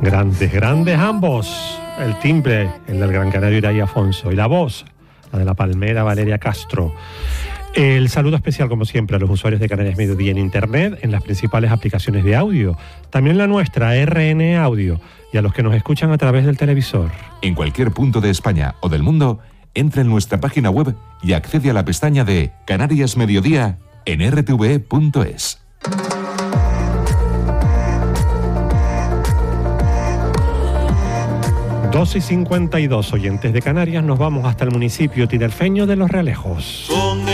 Grandes, grandes ambos. El timbre, el del Gran Canario Irai Afonso, y la voz, la de la palmera Valeria Castro. El saludo especial, como siempre, a los usuarios de Canarias Mediodía en Internet, en las principales aplicaciones de audio, también la nuestra, RN Audio, y a los que nos escuchan a través del televisor. En cualquier punto de España o del mundo, entra en nuestra página web y accede a la pestaña de Canarias Mediodía en rtve.es. Dos y 52, oyentes de Canarias, nos vamos hasta el municipio tinerfeño de Los Realejos.